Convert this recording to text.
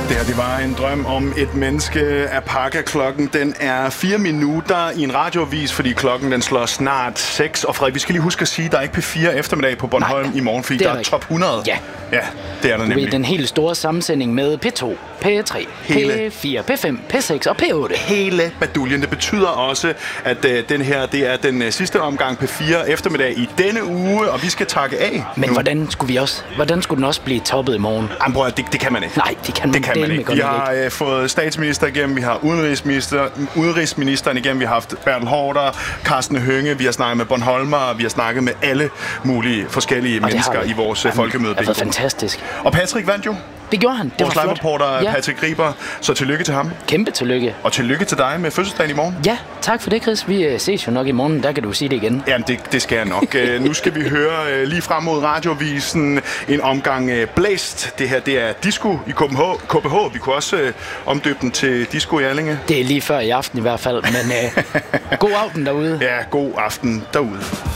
Det her, det var en drøm om et menneske. Apaka. Klokken, den er 4 minutter i en radioavis, fordi klokken, den slår snart 6. Og Frederik, vi skal lige huske at sige, at der er ikke P4 eftermiddag på Bornholm i morgen, fordi der er top 100. Ja. Ja, det er der nemlig. Den helt store sammensætning med P2, P3, P4, P5, P6 og P8. Hele baduljen. Det betyder også, at den her, det er den sidste omgang P4 eftermiddag i denne uge, og vi skal takke af. Men hvordan skulle den også blive toppet i morgen? Jamen, prøv at, det kan man ikke. Nej, det kan man ikke. Vi har fået statsminister igennem, vi har udenrigsministeren igennem, vi har haft Bertel Haarder, Karsten Hønge, vi har snakket med Bornholmer, vi har snakket med alle mulige forskellige mennesker i vores folkemøde. Det var fantastisk. Og Patrick vandt jo. Det gjorde han. Det vores live-reporter Patrick Griber. Så tillykke til ham. Kæmpe tillykke. Og tillykke til dig med fødselsdagen i morgen. Ja, tak for det, Chris. Vi ses jo nok i morgen. Der kan du sige det igen. Jamen, det skal jeg nok. Nu skal vi høre lige frem mod radiovisen en omgang Blæst. Det her, det er disco i KBH. Vi kunne også omdøbe den til disco i Allinge. Det er lige før i aften i hvert fald, men god aften derude. Ja, god aften derude.